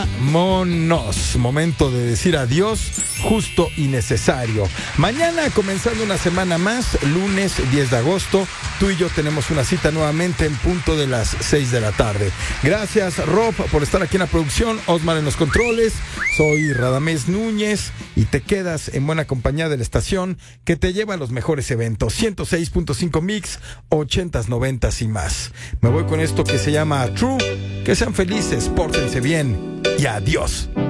Vámonos. Momento de decir adiós, justo y necesario. Mañana, comenzando una semana más, lunes 10 de agosto, tú y yo tenemos una cita nuevamente en punto de las 6 de la tarde. Gracias, Rob, por estar aquí en la producción, Osmar en los controles. Soy Radamés Núñez y te quedas en buena compañía de la estación que te lleva a los mejores eventos. 106.5 Mix, 80s, 90s y más. Me voy con esto que se llama True. Que sean felices, pórtense bien y adiós.